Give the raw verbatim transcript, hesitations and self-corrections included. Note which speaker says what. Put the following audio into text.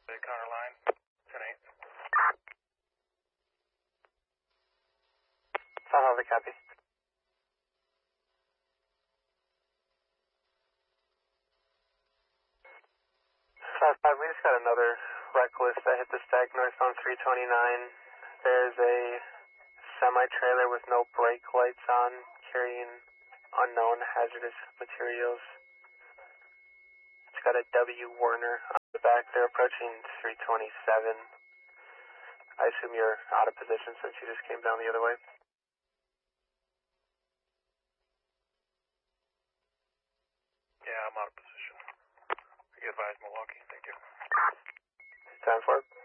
Speaker 1: The counter line, ten eight.
Speaker 2: South Harvey, copy. South five, we just got another reckless that hit the stack northbound three twenty-nine. There's a semi-trailer with no brake lights on, carrying unknown hazardous materials. It's got a W. Werner on the back. They're approaching three twenty-seven. I assume you're out of position since you just came down the other way.
Speaker 1: Yeah, I'm out of position. Be advised, Milwaukee. Thank you.
Speaker 2: Time for it.